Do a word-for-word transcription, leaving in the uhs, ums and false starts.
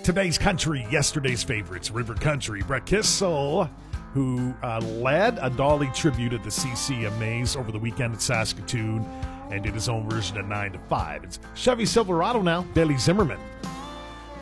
Today's country, yesterday's favorites, River Country. Brett Kissel, who uh, led a Dolly tribute at the C C M As over the weekend at Saskatoon and did his own version at nine to five. It's Chevy Silverado now, Billy Zimmerman.